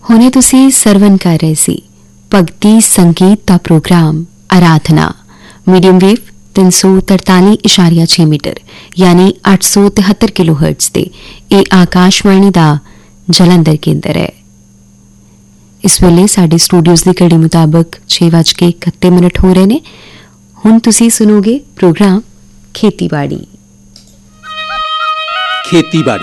ਹੁਣੇ ਤੁਸੀਂ ਸਰਵਨ ਕਰ ਰਹੇ ਸੀ ਭਗਤੀ ਸੰਗੀਤ ਦਾ ਪ੍ਰੋਗਰਾਮ ਆਰਾਧਨਾ ਮੀਡੀਅਮ ਵੇਵ 343.6 ਮੀਟਰ यानी 873 किलोहर्ट्ज ਤੇ ਇਹ ਆਕਾਸ਼ਵਾਣੀ ਦਾ ਜਲੰਧਰ ਕੇਂਦਰ ਹੈ। ਇਸ ਵੇਲੇ ਸਾਡੇ ਸਟੂਡੀਓਜ਼ ਦੀ ਘੜੀ ਮੁਤਾਬਕ 6:31 ਹੋ ਰਹੇ ਨੇ। ਹੁਣ ਤੁਸੀਂ ਸੁਣੋਗੇ ਪ੍ਰੋਗਰਾਮ ਖੇਤੀਬਾੜੀ।